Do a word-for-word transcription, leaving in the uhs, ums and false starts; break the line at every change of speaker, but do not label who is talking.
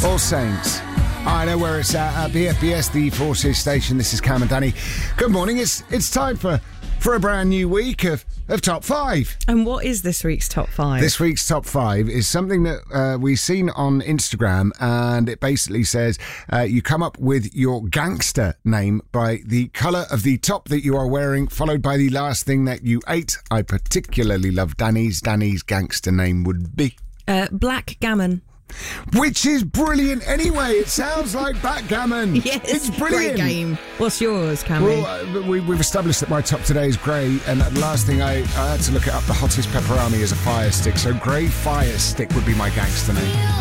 All Saints. I know where it's at, at B F B S, the Forces station. This is Cam and Danny. Good morning. It's it's time for, for a brand new week of, of Top five.
And what is this week's Top five?
This week's Top five is something that uh, we've seen on Instagram, and it basically says uh, you come up with your gangster name by the colour of the top that you are wearing, followed by the last thing that you ate. I particularly love Danny's. Danny's gangster name would be...
Uh, Black Gammon.
Which is brilliant anyway. It sounds like backgammon.
Yes,
it's brilliant.
Great game. What's yours, Cammy?
Well, uh, we, we've established that my top today is grey, and the last thing I, I had to look it up. The hottest pepperoni is a fire stick, so grey fire stick would be my gangster name.